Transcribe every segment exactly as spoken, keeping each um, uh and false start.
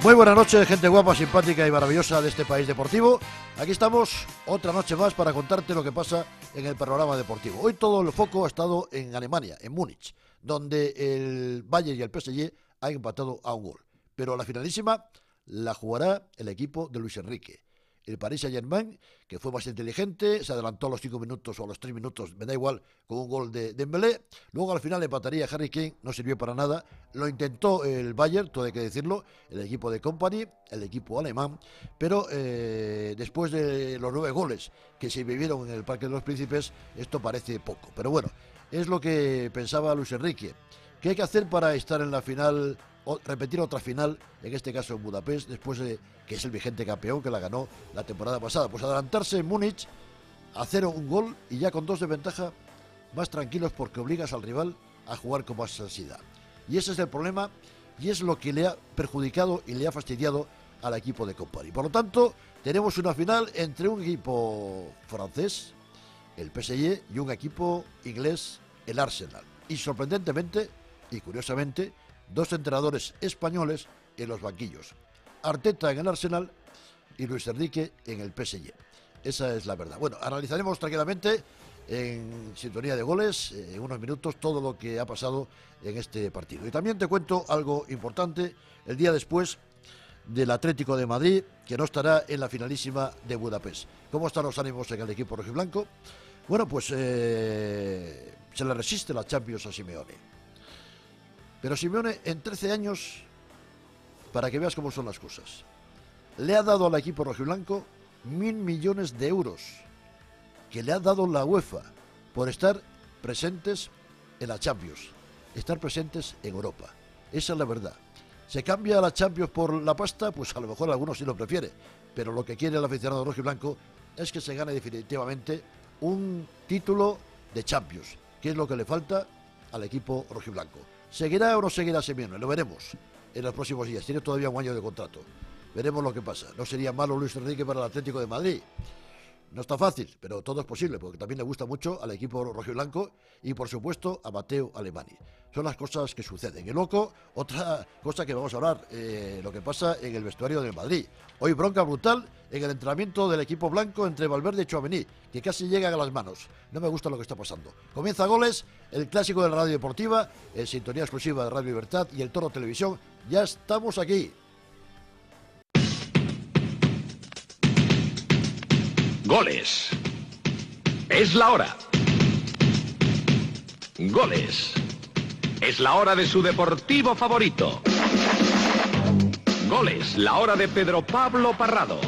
Muy buenas noches, gente guapa, simpática y maravillosa de este país deportivo. Aquí estamos otra noche más para contarte lo que pasa en el panorama deportivo. Hoy todo el foco ha estado en Alemania, en Múnich, donde el Bayern y el P S G han empatado a un gol. Pero la finalísima la jugará el equipo de Luis Enrique. El Paris Saint-Germain, que fue más inteligente, se adelantó a los cinco minutos o a los tres minutos, me da igual, con un gol de Dembélé. Luego al final empataría Harry Kane, no sirvió para nada. Lo intentó el Bayern, todo hay que decirlo, el equipo de Kompany, el equipo alemán, pero eh, después de los nueve goles que se vivieron en el Parque de los Príncipes, esto parece poco. Pero bueno, es lo que pensaba Luis Enrique. ¿Qué hay que hacer para estar en la final, o repetir otra final, en este caso en Budapest, después de que es el vigente campeón que la ganó la temporada pasada? Pues adelantarse en Múnich, hacer un gol y ya con dos de ventaja, más tranquilos porque obligas al rival a jugar con más ansiedad. Y ese es el problema y es lo que le ha perjudicado y le ha fastidiado al equipo de Kompany. Por lo tanto, tenemos una final entre un equipo francés, el P S G, y un equipo inglés, el Arsenal. Y sorprendentemente y curiosamente, dos entrenadores españoles en los banquillos. Arteta en el Arsenal y Luis Enrique en el P S G. Esa es la verdad. Bueno, analizaremos tranquilamente en sintonía de goles, en unos minutos, todo lo que ha pasado en este partido. Y también te cuento algo importante, el día después del Atlético de Madrid, que no estará en la finalísima de Budapest. ¿Cómo están los ánimos en el equipo rojiblanco? Bueno, pues eh, se le resiste la Champions a Simeone. Pero Simeone, en trece años, para que veas cómo son las cosas, le ha dado al equipo rojiblanco mil millones de euros que le ha dado la UEFA por estar presentes en la Champions, estar presentes en Europa. Esa es la verdad. ¿Se cambia la Champions por la pasta? Pues a lo mejor algunos sí lo prefiere, pero lo que quiere el aficionado rojiblanco es que se gane definitivamente un título de Champions, que es lo que le falta al equipo rojiblanco. ¿Seguirá o no seguirá Simeone? Lo veremos en los próximos días. Tiene todavía un año de contrato. Veremos lo que pasa. No sería malo Luis Enrique para el Atlético de Madrid. No está fácil, pero todo es posible, porque también le gusta mucho al equipo rojiblanco y, por supuesto, a Matteo Alemany. Son las cosas que suceden. Y luego, otra cosa que vamos a hablar, eh, lo que pasa en el vestuario del Madrid. Hoy bronca brutal en el entrenamiento del equipo blanco entre Valverde y Tchouaméni, que casi llegan a las manos. No me gusta lo que está pasando. Comienza Goles, el clásico de la radio deportiva, en sintonía exclusiva de Radio Libertad y el Toro Televisión. Ya estamos aquí. Goles. Es la hora. Goles. Es la hora de su deportivo favorito. Goles, la hora de Pedro Pablo Parrado.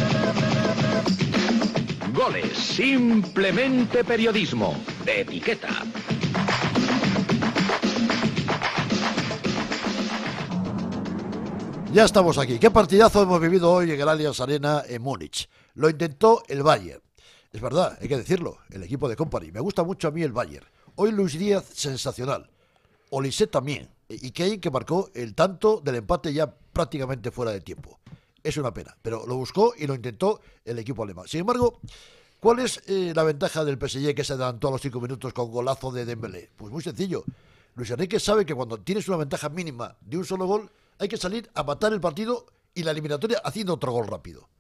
Goles, simplemente periodismo de etiqueta. Ya estamos aquí. ¿Qué partidazo hemos vivido hoy en el Allianz Arena en Múnich? Lo intentó el Bayern. Es verdad, hay que decirlo, el equipo de Kompany. Me gusta mucho a mí el Bayern. Hoy Luis Díaz, sensacional. Olise también. Y Kane, que marcó el tanto del empate ya prácticamente fuera de tiempo. Es una pena, pero lo buscó y lo intentó el equipo alemán. Sin embargo, ¿cuál es eh, la ventaja del P S G que se adelantó a los cinco minutos con golazo de Dembélé? Pues muy sencillo. Luis Enrique sabe que cuando tienes una ventaja mínima de un solo gol, hay que salir a matar el partido y la eliminatoria haciendo otro gol rápido.